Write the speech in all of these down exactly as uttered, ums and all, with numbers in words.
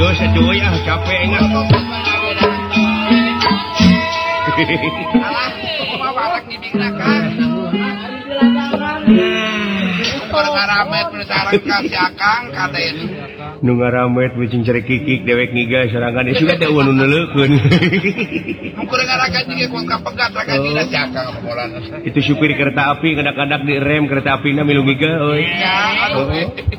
Geus cuy ah capek ingat. Alah, kumaha barak dibingna kan. Ngaramet bersarang ka si Akang kaden. Nu ngaramet beucing cerek kikik dewek ngiga sorangan ieu sudah da nu neuleukeun. Ukur ngarakan jeung ku kapegat rakan dina si Akang molan. Itu supir kereta api kadak-kadak di rem kereta apina milu ngiga euy. Ya, aduh.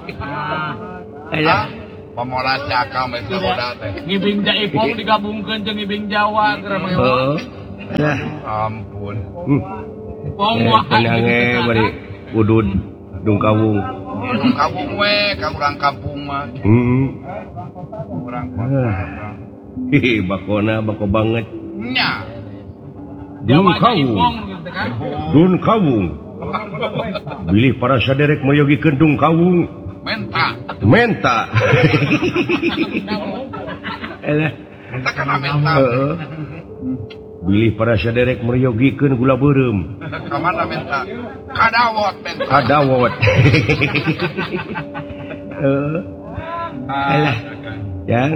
Aya pemola si Akang mah boda teh. Ngibing Jaipong digabungkeun jeung ngibing Jawa keur mah. Heeh. Lah, Ampun. Pong wah. Tenang ge bari udud dung kawung. Dung kawung we ka urang kampung mah. Heeh. Urang kota. Hihi bakona bako banget. Nya. Dung kawung. Dung kawung. Bilih para saderek mayogikeun dung kawung. Menta. Menta. Elah. Menta kana menta. Heeh. Bilih para saderek meryogikeun gula beureum. Ka mana menta? Kadawot menta. Kadawot. Heeh. Elah. Yang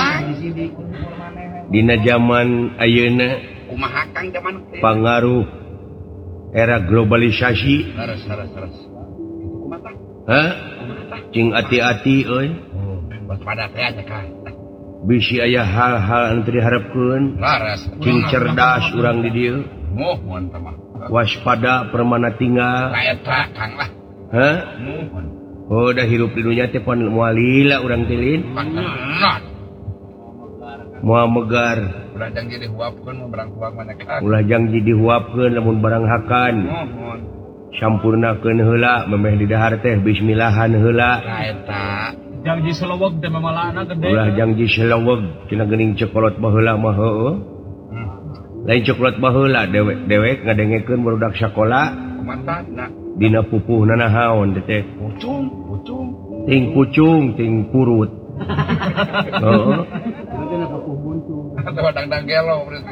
dina zaman ayeuna kumaha Kang zaman teh? Pangaruh era globalisasi. Saras saras saras. Kumaha? Hah? Cing ati-ati euy. Waspada teh nya Kang. Bisi aya hal-hal anu teu diharepkeun. Laras. Cing cerdas urang di dieu. Mohon teh mah. Waspada permana tinggal. Kaeta Kang lah. Hah? Mohon. Oh dah hirup di dunia teh pan moal lila urang teh lin. Pantenat. Moal megar. Ulah janji dihuapkeun mun barang tuang mana Kang. Ulah janji dihuapkeun lamun barang hakan. Mohon. Sampurnakeun heula memeh di dahar teh bismillahan heula. Kaeta. Janji seleweg teh mamalana gede. Ulah janji seleweg cenah geuning cokolot baheula mah heueuh. Lain cokolot baheula dewek-dewek ngadengekeun budak sakola. Kumaha na? Dina pupuhna nahaon teh? Pucung, pucung. Ting pucung, ting purut. Heeh. Ada wadang-dang gelo berarti.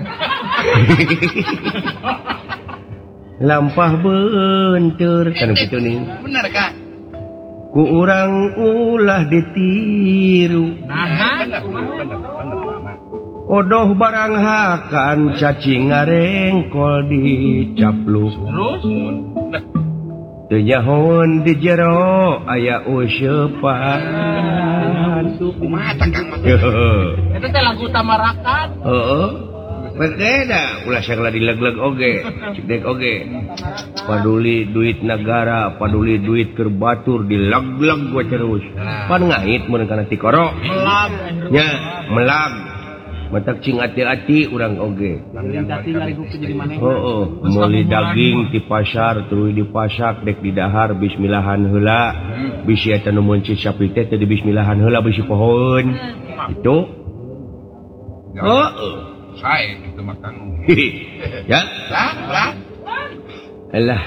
Lampah beunteur kana kitu nih. Bener Kang. Ku urang ulah ditiru. Nah, Bener, bener, bener. Odoh barang hakan cacing ngarengkol dicapluk. terus Teu nyahoan di jero aya useupan. Kumaha tah Kang mah? Heeh. eta teh lagu tamarakan. Heeh. Beda ulah sagala dileg-leg oge, cedek oge. Paduli duit negara, paduli duit keur batur dileg-leg we terus. Pan ngait mun kana ti koro. Melag. Nya melag. Matak cing ati-ati urang oge. Heeh, meuli daging ti pasar tuluy dipasak dek di dahar bismillahan heula. Bisi eta nu mun sapi teh teh di bismillahan heula bisi pohon. Itu. Heeh. Sae kitu mah Kang. Ya. Lah, lah. Alah,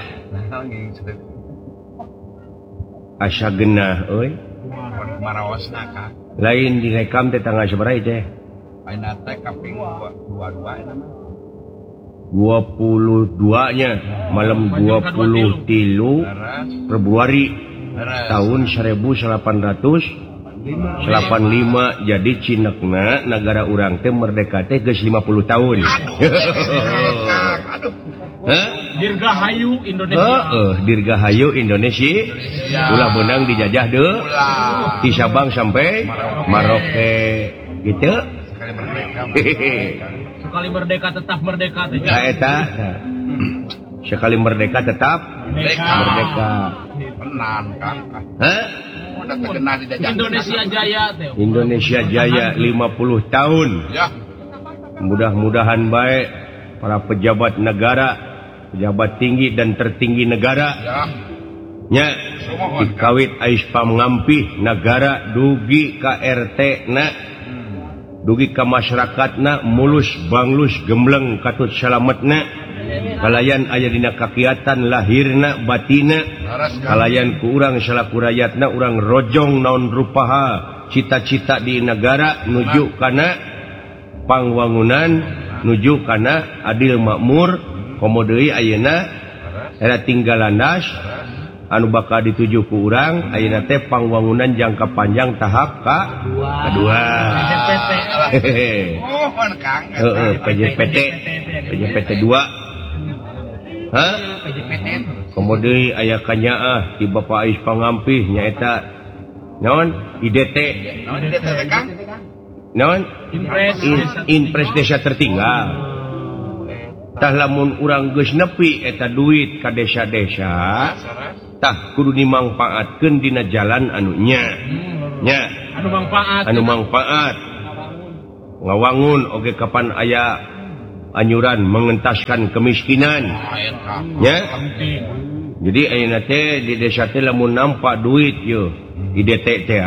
asa genah euy. Maraosna Kang. Lain direkam teh tanggal sabaraha teh? Ayeuna teh kaping dua puluh dua eta mah. dua puluh dua nya malam dua puluh tiga Februari tahun seribu delapan ratus delapan puluh lima. Jadi cinekna negara urang teh merdeka teh geus lima puluh tahun. Aduh. Hah? Dirgahayu Indonesia. Heeh, dirgahayu Indonesia. Ulah beunang dijajah deui. Ti Sabang sampai Maroke gitu. Sekali merdeka tetap merdeka teh. Nah, eta sekali merdeka tetap Merdeka. merdeka. Tenan Kang. Hah? Udah terkenal di jajan. Indonesia Jaya teh. Indonesia Jaya lima puluh tahun. Ya. Mudah-mudahan baik para pejabat negara, pejabat tinggi dan tertinggi negara. Ya. Nya dikawit ais pangampih negara dugi ka R T na dugi ka masyarakatna mulus banglus gembleng katut salametna kalayan aya dina kakiatan lahirna batina kalayan ku urang salaku rakyatna urang rojong naon rupaha cita-cita di negara nuju kana pangwangunan nuju kana adil makmur komo deui ayeuna era tinggal landas anu bakal dituju ku urang ayeuna teh pangwangunan jangka panjang tahap ka kedua. Oh, pan Kang. Heeh, P J P T. P J P T dua. Hah? P J P T. Kemudian aya kanyaah ti Bapak Ais Pangampih nyaeta naon I D T. Naon di teh Kang? Naon? Impres. In- Impres Desa Tertinggal. Tah lamun urang geus nepi eta duit ka desa-desa, tah kudu dimangpaatkeun dina jalan anu nya. Nya, Anu manfaat. anu mangpaat. Ngawangun oge kapan aya anyuran mengentaskan kemiskinan. Nya. Jadi ayeuna teh di desa teh lamun nampak duit yo, I D T teh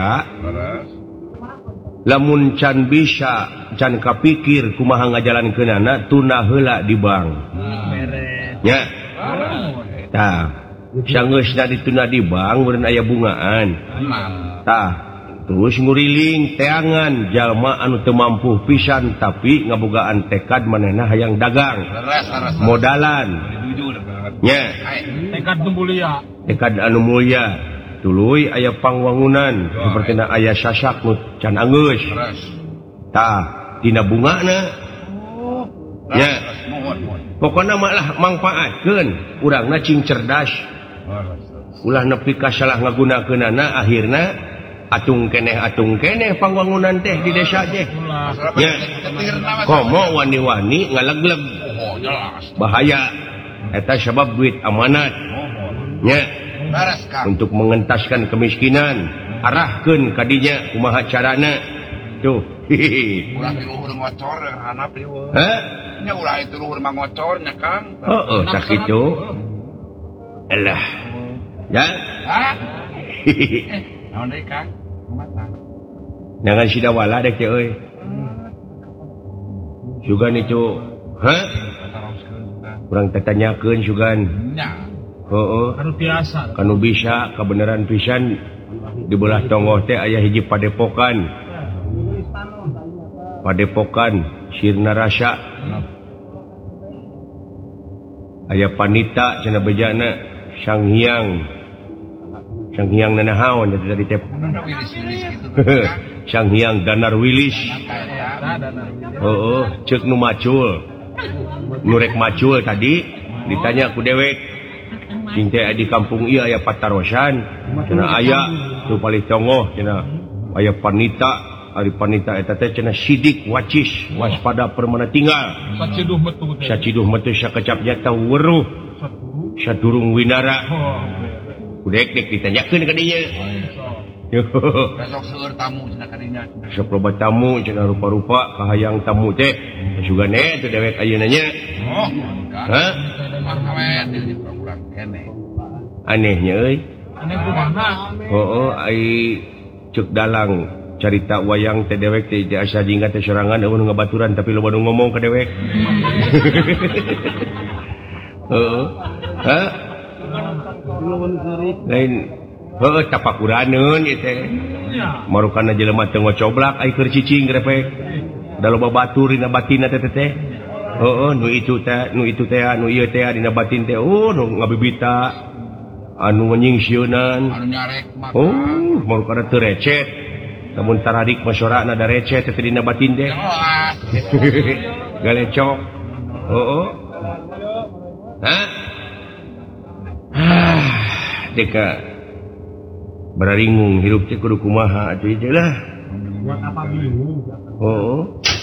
lamun can bisa can kapikir kumaha ngajalankeunana tunda heula di bank. Nya. Tah, sanggeusna ditunda di bank meureun aya bungaan. Tah, terus nguriling teangan jalma anu teu mampu pisan tapi ngabogaan tekad manehna hayang dagang. Modalan. Nya. Tekad nu mulia. Tekad anu mulia. Tuluy aya pangwangunan sapertina aya sasak nu can anggeus. Tah, dina bungana. Nya. Pokona malah mangpaatkeun urangna cing cerdas. Ulah nepi ka salah ngagunakeunana akhirna atung keneh atung keneh pangwangunan teh di desa teh. Nya. Komo wani-wani ngalegleg. Bahaya. Eta sabab duit amanat. Nya. Untuk mengentaskan kemiskinan arahkeun ka dinya kumaha carana tuh ulah tiluhur ngocor hanap ieu hah nya ulah tiluhur mangocor nya Kang heuh tak kitu alah ya hah naon deui Kang kumaha jangan sidawala dek teh euy sugan itu hah urang teh tanyakeun sugan nya. Heeh. Anu biasa. Kanu bisa kebenaran pisan di belah tonggoh teh aya hiji padepokan. Padepokan sirna rasa. Aya panita cenah bejana Sang Hyang. Sang Hyang nanahaon eta tadi teh. Sang Hyang Danar Wilis. Heeh, ceuk nu macul. Nu rek macul tadi ditanya ku dewek. Sing teh di kampung ieu aya patarosan, cenah aya tu palih tonggoh cenah aya panita, ari panita eta teh cenah sidik wacis, waspada permana tinggal. Saciduh metu teh. Saciduh metu sakecap nyata weruh. Sadurung winara. Udek dek ditanyakeun ka dinya. Besok seueur tamu cenah ka dinya. Sok loba tamu cenah rupa-rupa kahayang tamu teh. Sugane teh dewek ayeuna nya. Oh, hah? Marhawet di program kene. Anehnya euy. Aneh kumaha? Heueuh ai ceuk dalang carita wayang teh dewek teh asa dinggat teh sorangan eueuh ngabaturan tapi loba nu ngomong ka dewek. Heeh. Hah? Lain heueuh tapakuraneun ieu teh. Marukana jelema teu ngocoblak ai keur cicing grepek. Da loba batur dina batinna teh teh. Heeh, nu itu teh, nu itu teh, nu ieu teh dina batin teh, oh nu ngabibita anu nyingsieunan. Anu nyarek mah. Oh, marukana teu recet. Lamun taradik masyarakat ada recet teh dina batin teh. Galecok. Heeh. Hah? Ah, deka bararingung hirup teh kudu kumaha atuh ieu lah. Buat apa bingung? Heeh.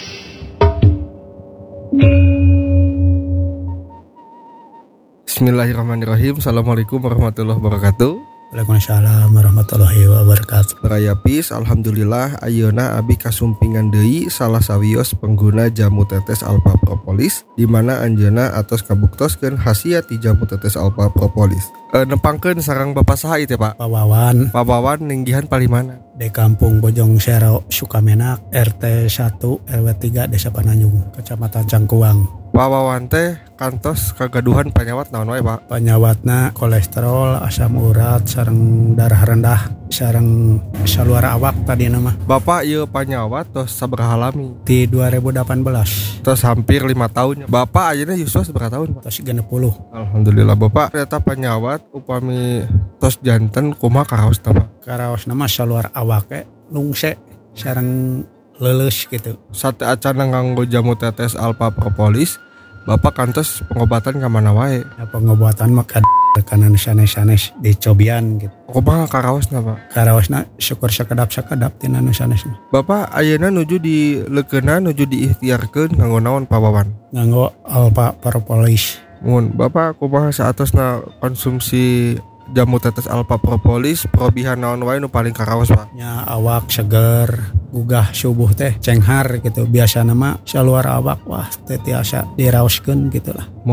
Bismillahirrahmanirrahim. Assalamualaikum warahmatullahi wabarakatuh. Waalaikumsalam warahmatullahi wabarakatuh. Rayapis, alhamdulillah ayeuna abi kasumpingan deui salah sawios pengguna jamu tetes Alpha Propolis di mana anjeunna atos kabuktoskeun khasiat ti jamu tetes Alpha Propolis. E, nepangkeun sareng Bapak saha ieu teh, Pak? Pak Wawan Pak Wawan ninggihan palimana? di Kampung Bojong Sero Sukamenak R T satu R W tiga Desa Pananyung Kecamatan Cangkuang. Pak Wawan teh kantos kagaduhan penyawat naon wae Pak? Penyawatna kolesterol, asam urat, sareng darah rendah, sareng saluara awak tadi nama. Bapak ieu penyawat tos sabaraha lami? Di dua ribu delapan belas Tos hampir lima tahun. Bapak ayeuna yuswa sabaraha tahun Pak? tos genep puluh. Alhamdulillah Bapak ternyata penyawat upami tos janten kumaha karaosna Pak? Karaos nama saluara awak ke lungse sareng leuleus gitu. Sate acana nganggo jamu tetes alpha propolis, Bapak kantos pengobatan ka mana wae? Ya, pengobatan mah kad kanan sanes-sanes dicobian gitu. Kumaha karaosna Pak? Karaosna syukur sakedap-sakedap tina nu sanesna. Bapak ayeuna nuju di leukeunan nuju diikhtiarkeun nganggo naon Pak Wawan? Nganggo alpha propolis. Mun Bapak kumaha saatosna konsumsi jamu tetes alpha propolis probihan naon wae nu paling karaos Pak? Nya awak seger, gugah subuh teh cenghar gitu. Biasa nama saluara awak wah teh tiasa diraoskeun gitu lah.